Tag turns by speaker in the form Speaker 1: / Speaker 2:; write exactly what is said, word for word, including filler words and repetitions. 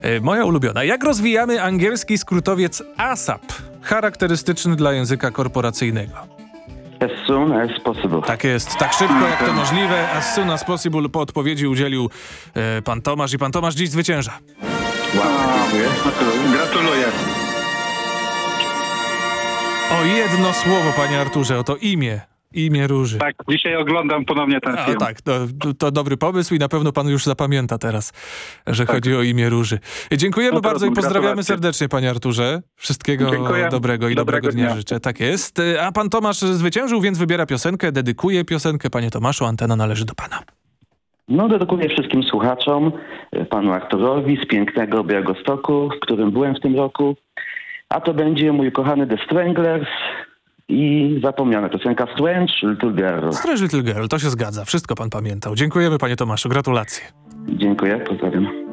Speaker 1: E, moja ulubiona. Jak rozwijamy angielski skrótowiec ASAP, charakterystyczny dla języka korporacyjnego?
Speaker 2: As soon as possible.
Speaker 1: Tak jest, tak szybko jak to możliwe. As soon as possible po odpowiedzi udzielił e, pan Tomasz i pan Tomasz dziś zwycięża.
Speaker 2: Wow, dziękuję.
Speaker 3: Gratuluję.
Speaker 1: O jedno słowo, panie Arturze, oto imię. Imię Róży.
Speaker 3: Tak, dzisiaj oglądam ponownie ten
Speaker 1: A,
Speaker 3: film.
Speaker 1: tak, to, to dobry pomysł i na pewno pan już zapamięta teraz, że
Speaker 3: Tak.
Speaker 1: chodzi o imię Róży. Dziękujemy
Speaker 3: No to
Speaker 1: bardzo i pozdrawiamy
Speaker 3: gratulacje.
Speaker 1: serdecznie, panie Arturze. Wszystkiego
Speaker 3: Dziękuję.
Speaker 1: dobrego i dobrego,
Speaker 3: Dobrego
Speaker 1: dnia,
Speaker 3: dnia.
Speaker 1: życzę. Tak jest. A pan Tomasz zwyciężył, więc wybiera piosenkę, dedykuje piosenkę. Panie Tomaszu, antena należy do pana.
Speaker 2: No, dedykuję wszystkim słuchaczom, panu Arturowi z pięknego Białegostoku, w którym byłem w tym roku. A to będzie mój kochany The Stranglers i zapomniana piosenka Strange Little Girl.
Speaker 1: Strange Little Girl, to się zgadza. Wszystko pan pamiętał. Dziękujemy, panie Tomaszu. Gratulacje.
Speaker 2: Dziękuję, pozdrawiam.